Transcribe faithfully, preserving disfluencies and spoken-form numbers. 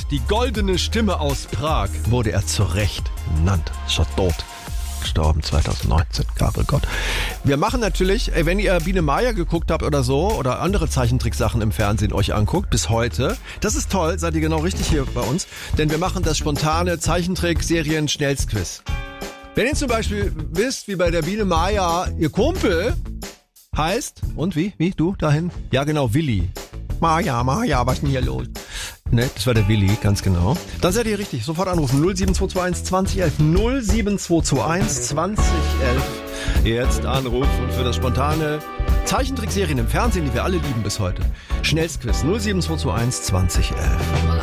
Gott, die goldene Stimme aus Prag, wurde er zu Recht genannt. Schon tot. Gestorben zweitausendneunzehn, Gabriel Gott. Wir machen natürlich, ey, wenn ihr Biene Maya geguckt habt oder so, oder andere Zeichentricksachen im Fernsehen euch anguckt, bis heute, das ist toll, seid ihr genau richtig hier bei uns, denn wir machen das spontane Zeichentrick-Serien-Schnellsquiz. Wenn ihr zum Beispiel wisst, wie bei der Biene Maya ihr Kumpel heißt, und wie, wie, du dahin? Ja genau, Willi. Maya, Maya, was ist denn hier los? Ne, das war der Willi, ganz genau. Dann seid ihr richtig. Sofort anrufen. null sieben zwei zwei eins zwanzig elf. null sieben zwei zwei eins zwanzig elf. Jetzt anrufen für das spontane Zeichentrickserien im Fernsehen, die wir alle lieben bis heute. Schnellsquiz null sieben zwei zwei eins zwanzig elf.